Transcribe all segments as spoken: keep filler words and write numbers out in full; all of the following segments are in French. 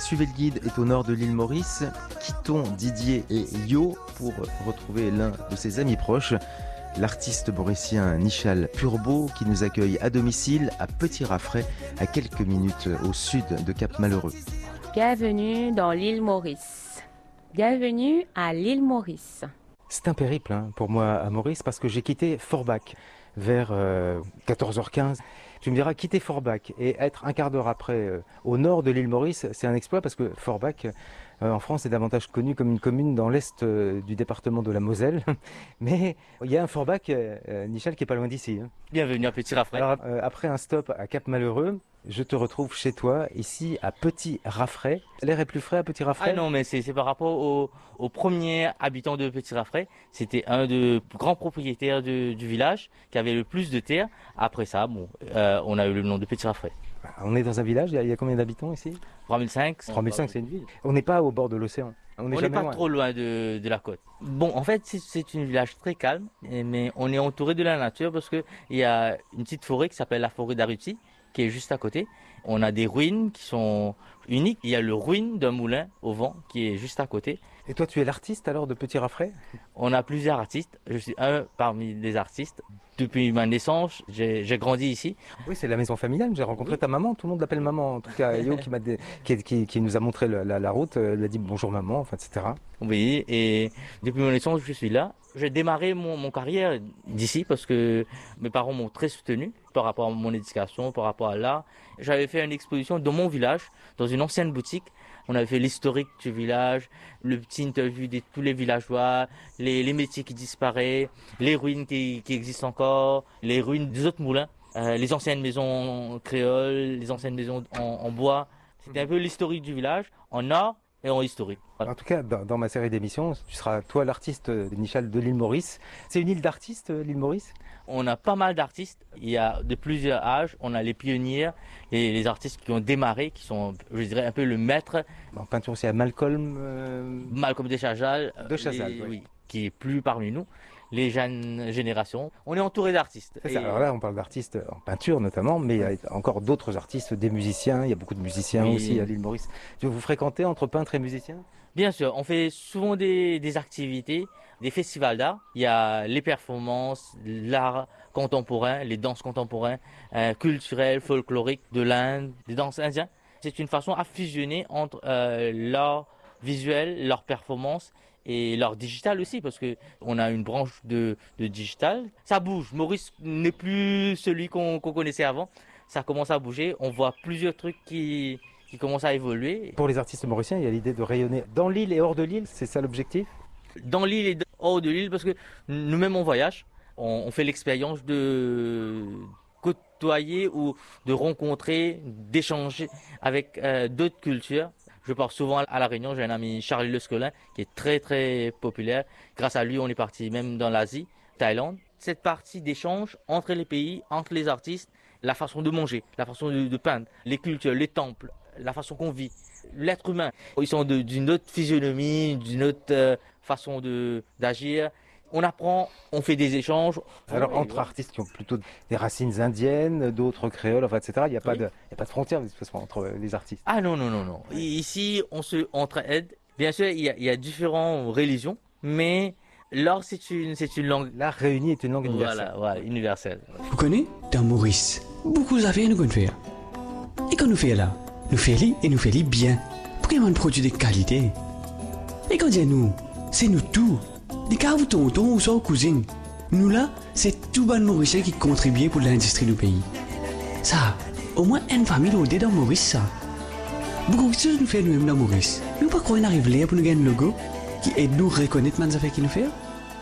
Suivez le guide est au nord de l'île Maurice. Quittons Didier et Yo pour retrouver l'un de ses amis proches, l'artiste mauricien Nichal Purbeau, qui nous accueille à domicile à Petit Raffray, à quelques minutes au sud de Cap-Malheureux. Bienvenue dans l'île Maurice. Bienvenue à l'île Maurice. C'est un périple hein, pour moi à Maurice parce que j'ai quitté Forbach vers euh, quatorze heures quinze. Tu me diras, quitter Forbach et être un quart d'heure après euh, au nord de l'île Maurice, c'est un exploit parce que Forbach, euh, en France, est davantage connu comme une commune dans l'est euh, du département de la Moselle. Mais il y a un Forbach, euh, euh, Nichal, qui est pas loin d'ici. Hein. Bienvenue à Petit Raffray. Alors, euh, après un stop à Cap-Malheureux, je te retrouve chez toi, ici à Petit Raffray. L'air est plus frais à Petit Raffray? Ah non, mais c'est, c'est par rapport au, au premier habitant de Petit Raffray. C'était un des grands propriétaires de, du village qui avait le plus de terre. Après ça, bon, euh, on a eu le nom de Petit Raffray. On est dans un village, il y a, il y a combien d'habitants ici? trois mille cinq. trois mille cinq, c'est une ville. On n'est pas au bord de l'océan. On n'est pas loin. Trop loin de, de la côte. Bon, en fait, c'est, c'est un village très calme, mais on est entouré de la nature parce qu'il y a une petite forêt qui s'appelle la forêt d'Arutsi, qui est juste à côté. On a des ruines qui sont uniques. Il y a le ruine d'un moulin au vent qui est juste à côté. Et toi, tu es l'artiste alors de Petit Raffray? On a plusieurs artistes. Je suis un parmi les artistes. Depuis ma naissance, j'ai, j'ai grandi ici. Oui, c'est la maison familiale. J'ai rencontré oui. ta maman. Tout le monde l'appelle maman. En tout cas, Yo qui, m'a dé... qui, qui, qui nous a montré le, la, la route, euh, lui a dit bonjour maman, enfin, et cetera. Oui, et depuis mon naissance, je suis là. J'ai démarré mon, mon carrière d'ici parce que mes parents m'ont très soutenu par rapport à mon éducation, par rapport à l'art. J'avais fait une exposition dans mon village, dans une ancienne boutique. On avait fait l'historique du village, le petit interview de tous les villageois, les, les métiers qui disparaissent, les ruines qui, qui existent encore, les ruines des autres moulins, euh, les anciennes maisons créoles, les anciennes maisons en, en bois. C'était un peu l'historique du village, en art et en historique. Voilà. En tout cas, dans, dans ma série d'émissions, tu seras toi l'artiste de Nichal de l'île Maurice. C'est une île d'artistes, l'île Maurice? On a pas mal d'artistes. Il y a de plusieurs âges. On a les pionniers, les, les artistes qui ont démarré, qui sont, je dirais, un peu le maître. En peinture aussi, à Malcolm. Euh... Malcolm de Chazal. De Chazal, les, oui. oui. Qui est plus parmi nous. Les jeunes générations. On est entouré d'artistes. C'est ça. Alors là, on parle d'artistes en peinture notamment, mais il y a encore d'autres artistes, des musiciens. Il y a beaucoup de musiciens oui. aussi à l'île Maurice. Vous fréquentez entre peintres et musiciens? Bien sûr, on fait souvent des, des activités, des festivals d'art. Il y a les performances, l'art contemporain, les danses contemporaines, euh, culturelles, folkloriques de l'Inde, des danses indiennes. C'est une façon à fusionner entre euh, l'art visuel, leur performance et l'art digital aussi, parce que on a une branche de, de digital. Ça bouge. Maurice n'est plus celui qu'on, qu'on connaissait avant. Ça commence à bouger. On voit plusieurs trucs qui qui commence à évoluer. Pour les artistes mauriciens, il y a l'idée de rayonner dans l'île et hors de l'île, c'est ça l'objectif? Dans l'île et hors de l'île, parce que nous-mêmes on voyage, on, on fait l'expérience de côtoyer ou de rencontrer, d'échanger avec euh, d'autres cultures. Je pars souvent à La Réunion, j'ai un ami Charlie Lescolin qui est très très populaire. Grâce à lui, on est parti même dans l'Asie, Thaïlande. Cette partie d'échange entre les pays, entre les artistes, la façon de manger, la façon de, de peindre, les cultures, les temples, la façon qu'on vit, l'être humain. Ils sont de, d'une autre physionomie, d'une autre euh, façon de, d'agir. On apprend, on fait des échanges. Alors oui, entre oui. artistes qui ont plutôt des racines indiennes, d'autres créoles, enfin, et cetera, il n'y a, oui. a pas de frontière de toute façon entre les artistes. Ah non, non, non, non. Ici, on se entraide. Bien sûr, il y a, il y a différentes religions, mais l'art, c'est une, c'est une langue. L'art réuni est une langue universelle. Voilà, voilà, universelle. Vous connaissez, dans Maurice, beaucoup d'affaires nous connaissons faire. Et quand nous faisons là, nous faisons et nous faisons bien. Pour qu'il y ait un produit de qualité. Et quand dit nous, c'est nous tout. Des cas où tonton ou soit cousine. Nous là, c'est tout bon Mauricien qui contribue pour l'industrie du pays. Ça, au moins une famille au dans Maurice, ça. Beaucoup de choses nous fait nous-mêmes dans Maurice. Nous pas croire qu'on arrive là pour nous gagner un logo qui aide nous à reconnaître les affaires qu'il nous fait.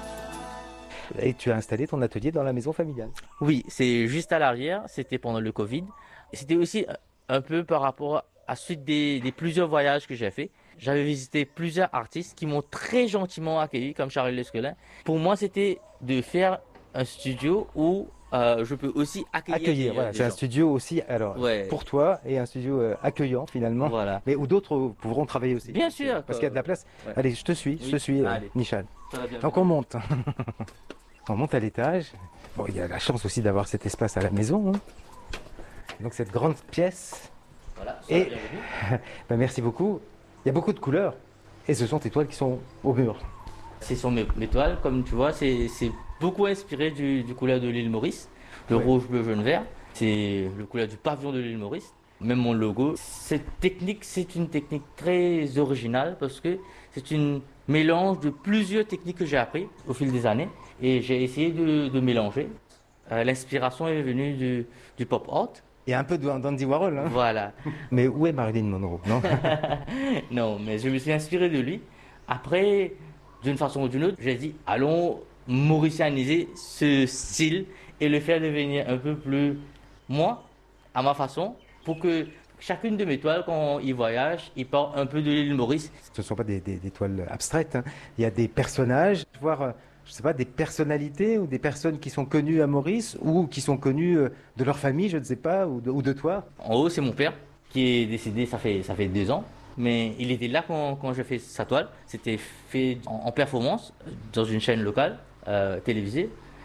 Et tu as installé ton atelier dans la maison familiale? Oui, c'est juste à l'arrière. C'était pendant le Covid. C'était aussi un peu par rapport à suite des, des plusieurs voyages que j'ai fait. J'avais visité plusieurs artistes qui m'ont très gentiment accueilli, comme Charlie Lescolin. Pour moi, c'était de faire un studio où euh, je peux aussi accueillir. Accueillir, des, voilà. Des c'est gens. un studio aussi, alors ouais. pour toi, et un studio euh, accueillant finalement. Voilà. Mais où d'autres pourront travailler aussi. Bien sûr. Parce qu'il y a de la place. Ouais. Allez, je te suis, oui. je te suis, euh, Nichal. Donc on monte. On monte à l'étage. Bon, il y a la chance aussi d'avoir cet espace à la maison. Hein. Donc cette grande pièce. Voilà, sois Et bienvenue. ben, merci beaucoup. Il y a beaucoup de couleurs et ce sont tes toiles qui sont au mur. Ce sont mes, mes toiles, comme tu vois, c'est c'est beaucoup inspiré du, du couleur de l'île Maurice, le Ouais. rouge, bleu, jaune, vert. C'est le couleur du pavillon de l'île Maurice. Même mon logo. Cette technique, c'est une technique très originale parce que c'est une mélange de plusieurs techniques que j'ai appris au fil des années et j'ai essayé de, de mélanger. Euh, L'inspiration est venue du, du pop art. Il y a un peu de- d'Andy Warhol. Hein. Voilà. Mais où est Marilyn Monroe, non? Non, mais je me suis inspiré de lui. Après, d'une façon ou d'une autre, j'ai dit, allons mauricianiser ce style et le faire devenir un peu plus moi, à ma façon, pour que chacune de mes toiles, quand ils voyagent, ils partent un peu de l'île Maurice. Ce ne sont pas des, des- des toiles abstraites. Hein. Il y a des personnages, voire, euh, je sais pas, des personnalités ou des personnes qui sont connues à Maurice ou qui sont connues euh, de leur famille, je ne sais pas, ou de, ou de toi. En haut, c'est mon père qui est décédé, ça fait, ça fait deux ans. Mais il était là quand, quand j'ai fait sa toile. C'était fait en, en performance dans une chaîne locale euh, télévisée.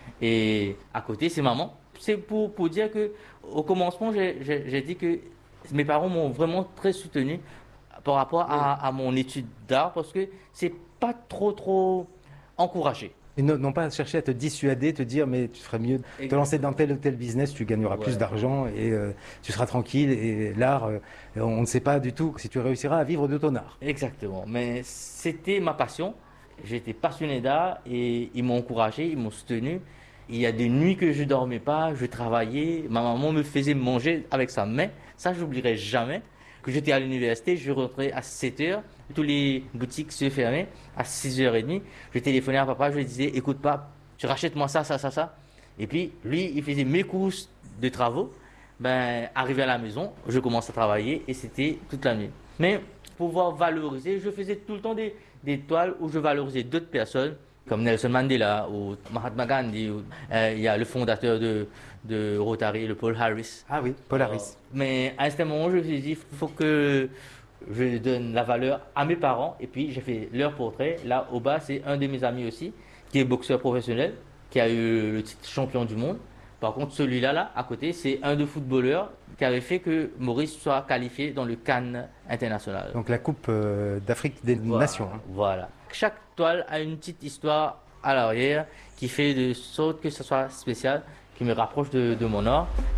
Et à côté, c'est maman. C'est pour, pour dire que au commencement, j'ai j'ai- j'ai dit que mes parents m'ont vraiment très soutenu par rapport à, à mon étude d'art parce que c'est pas trop trop encouragé. Ils n'ont n'ont pas cherché à te dissuader, te dire mais tu ferais mieux de te Exactement. lancer dans tel ou tel business, tu gagneras Ouais. plus d'argent et euh, tu seras tranquille. Et l'art, euh, on ne sait pas du tout si tu réussiras à vivre de ton art. Exactement. Mais c'était ma passion. J'étais passionné d'art et ils m'ont encouragé, ils m'ont soutenu. Il y a des nuits que je dormais pas, je travaillais. Ma maman me faisait manger avec sa main. Ça, je n'oublierai jamais. Que j'étais à l'université, je rentrais à sept heures. Toutes les boutiques se fermaient à six heures trente. Je téléphonais à papa, je lui disais, écoute pas, tu rachètes moi ça, ça, ça, ça. Et puis, lui, il faisait mes courses de travaux. Ben, arrivé à la maison, je commence à travailler et c'était toute la nuit. Mais pour pouvoir valoriser, je faisais tout le temps des, des toiles où je valorisais d'autres personnes, comme Nelson Mandela ou Mahatma Gandhi. ou, euh, Il y a le fondateur de, de Rotary, le Paul Harris. Ah oui, Polaris. Euh, mais à un certain moment, je me suis dit, il faut que je donne la valeur à mes parents. Et puis, j'ai fait leur portrait. Là, au bas, c'est un de mes amis aussi, qui est boxeur professionnel, qui a eu le titre champion du monde. Par contre, celui-là, là, à côté, c'est un de footballeurs qui avait fait que Maurice soit qualifié dans le CAN international. Donc la Coupe euh, d'Afrique des Voilà, Nations. hein. Voilà. Chaque toile a une petite histoire à l'arrière qui fait de sorte que ce soit spécial, qui me rapproche de, de mon art.